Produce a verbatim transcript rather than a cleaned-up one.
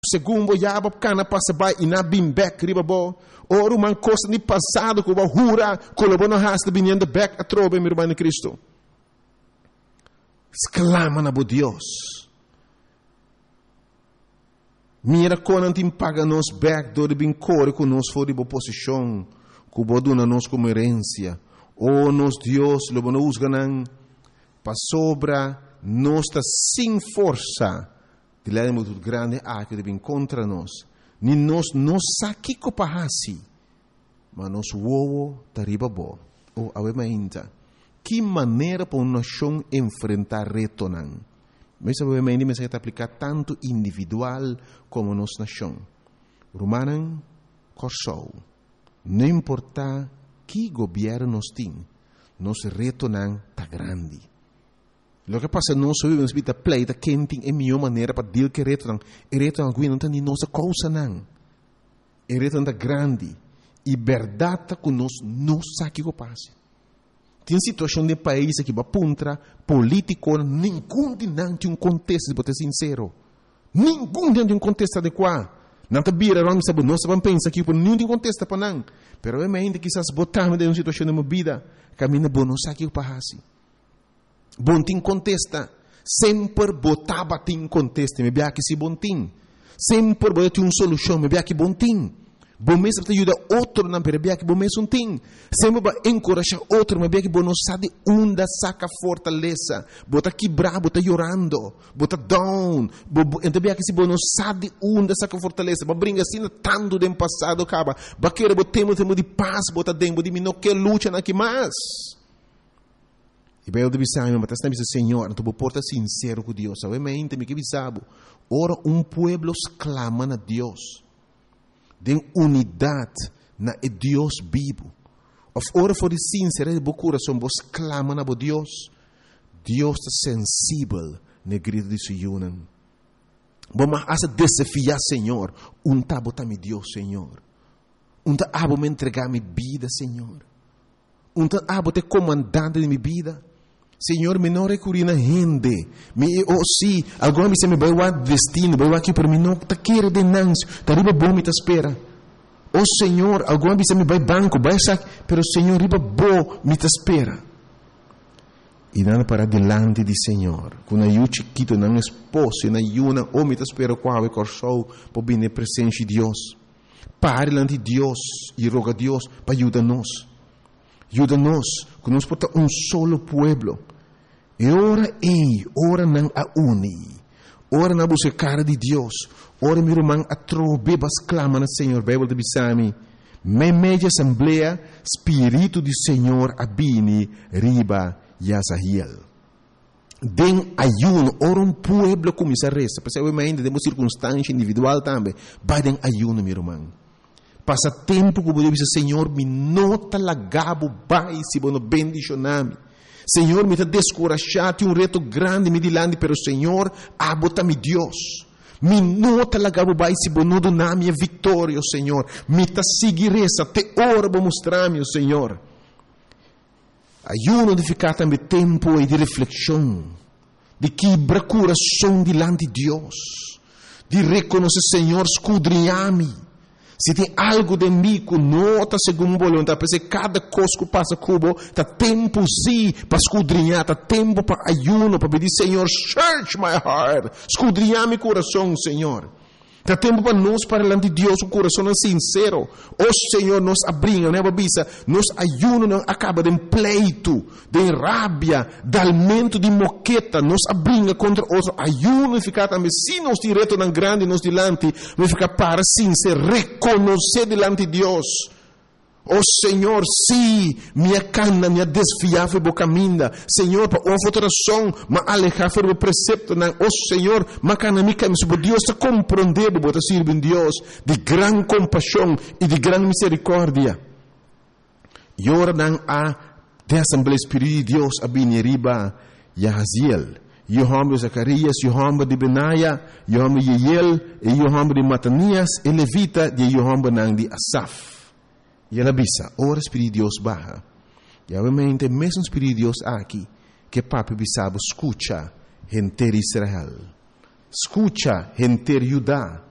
segundo ya bab kana passa bai ina bim back riba bo oru man costa ni passado ko ba hura kolobona hasta biniendo back a trobe mi irmão em Cristo. Exclama na bo Deus. Mira quando tim paga nos back do de bin core com nos for de bo posição ko bo dona nos como herência. O nos Deus lo bono usganan pa sobra nos ta sem força. De lá é muito grande a que deve contra nós. Ni nós não sabe que pahasi, mas nós uou tariba bo. O awemainta. Que maneira para uma nação enfrentar reto nan? Mas awemainta me se aplicar tanto individual como nossa nação. Romanan corsou. Não importa que governo nós tem, nosso reto nan tá grande. Lo que passa nós vivemos vida pleita quente é a melhor maneira para dizer que reto não, é reto não não tem nossa causa não, é reto não grande e verdade que nós não sabe o que passa. Tem situação de país que vai puntra político nenhum de não tem um contexto para ser sincero, nenhum tem um contexto adequado. Não te bira vamos saber nós vamos pensar que por nenhum tem contexto para não, pero é ainda que essas botamos de uma situação de uma vida caminha bom não sabe o que passa. Bom tim contesta, sempre botava tim contesta, me bia que se bom tim, sempre botava uma solução, me bia que bom tim, bom mesmo te ajuda outro na me bia que bom mesmo tim, sempre vai encorajar outro, me bia que bom não sabe onde saca fortaleza, bota quebrar, bota chorando, bota down, então bia que se bom não sabe onde saca fortaleza, vai brincar assim tanto do passado acaba, vai querer botemos temos de paz, bota dentro de mim não quer luta na que mais. E bem, eu deve saber, mas está dizendo, Senhor, tu porta sincero com Deus. Sabe, mas ainda me que sabe. Ora, um pueblo clama a Deus. De unidade na Deus vivo. Of ora for sincero de coração, vos clama a Deus. Deus está sensível na grito de Sion. Vamos a desafiar, Senhor. Um tabo tá me Deus, Senhor. Um tabo me entregar minha vida, Senhor. Um tabo te comandante de minha vida. Senhor, me não recorri na gente. Me, oh, sim, agora me se me vai o destino, vai aqui para mim, não está querendo de nancio, está riba bom me te espera. Oh, Senhor, agora me se me vai banco, vai sac, pero Senhor, riba bom me te espera. E nada para delante de Senhor, com a eu chiquito, não esposo, na yuna, oh, me te espera, qual é o corso, para vir na presença de Deus. Pare diante de Deus e roga a Deus para ajudar-nos. Ajuda-nos, que nós podemos um solo pueblo. E ora ei, ora não a uni. Ora na busca cara de Deus. Ora meu irmão a trobe bas clama na Senhor. Bíblia de Bisami. Me media assembleia, Espírito de Senhor abini riba Yazahiel. Den ayuno, ora um pueblo começa a resta. Porque eu ainda temos circunstância individual também. Vai den ayuno, meu irmão. Passa tempo que eu dizer, Senhor, me nota lagabo vai se bono bendicioname. Senhor, me está descorachado, um reto grande me dilante, pero Senhor, abota-me Deus. Me nota lagabo vai se bono do nome a vitória, Senhor. Me está seguir essa, te ora para mostrar-me, Senhor. Ayuno de ficar também tempo e de reflexão, de quebrar coração dilante de Deus, de reconhecer, Senhor, escudrinhar-me. Se tem algo de mim que não está segundo a vontade, porque cada coisa que passa cubo, está tempo sim para escudrinhar, está tempo para ayuno, para pedir, Senhor, search my heart, escudrinhar meu coração, Senhor. Está tempo para nós, para diante de Deus, o coração é sincero. O Senhor nos abrinha, né, babisa? Nos ayuno não acaba de pleito, de rábia, de alimento de moqueta, nos abrinha contra os ayuno e ficar também, se nos direto tão grande, nos dilante, vai ficar para sincero, reconhecer dilante de Deus. Oh Senhor, sim, minha cana, minha desfiava e bocaminda. Senhor, para uma alteração, mas alejar o precepto, não. Oh Senhor, mas cana, minha cana, se Deus te compreender, você sirve em Deus de grande compaixão e de grande misericórdia. E ora não há de Assembleia Espírito de Deus, a bineriba, Yahaziel. Yohamba de Zacarias, Yohamba de Benaia, Yohamba de Yeiel, e Yohamba de Matanias, e Levita de Yohamba não de Asaf. E ela bisa, ora Espírito de Deus barra. E obviamente, mesmo Espírito de Deus aqui, que papi bisabo, escucha, gente de Israel. Escucha, gente de Judá.